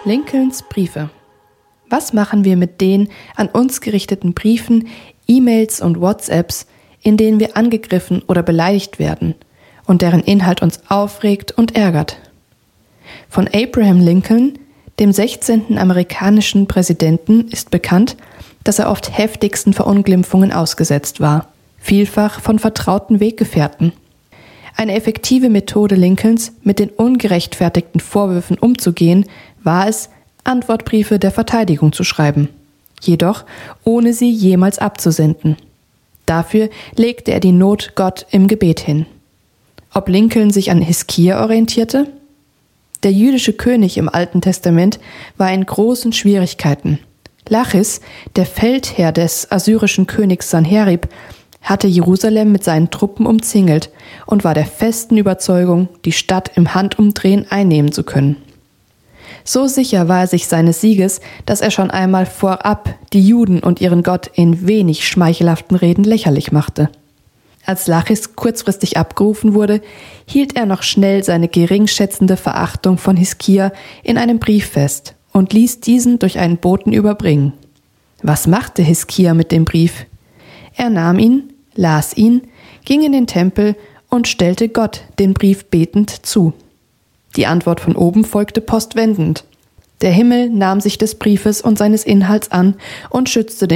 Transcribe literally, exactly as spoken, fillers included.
Lincolns Briefe. Was machen wir mit den an uns gerichteten Briefen, E-Mails und WhatsApps, in denen wir angegriffen oder beleidigt werden und deren Inhalt uns aufregt und ärgert? Von Abraham Lincoln, dem sechzehnten amerikanischen Präsidenten, ist bekannt, dass er oft heftigsten Verunglimpfungen ausgesetzt war, vielfach von vertrauten Weggefährten. Eine effektive Methode Lincolns, mit den ungerechtfertigten Vorwürfen umzugehen, war es, Antwortbriefe der Verteidigung zu schreiben, jedoch ohne sie jemals abzusenden. Dafür legte er die Not Gott im Gebet hin. Ob Lincoln sich an Hiskia orientierte? Der jüdische König im Alten Testament war in großen Schwierigkeiten. Lachis, der Feldherr des assyrischen Königs Sanherib, hatte Jerusalem mit seinen Truppen umzingelt und war der festen Überzeugung, die Stadt im Handumdrehen einnehmen zu können. So sicher war er sich seines Sieges, dass er schon einmal vorab die Juden und ihren Gott in wenig schmeichelhaften Reden lächerlich machte. Als Lachis kurzfristig abgerufen wurde, hielt er noch schnell seine geringschätzende Verachtung von Hiskia in einem Brief fest und ließ diesen durch einen Boten überbringen. Was machte Hiskia mit dem Brief? Er nahm ihn, las ihn, ging in den Tempel und stellte Gott den Brief betend zu. Die Antwort von oben folgte postwendend. Der Himmel nahm sich des Briefes und seines Inhalts an und schützte den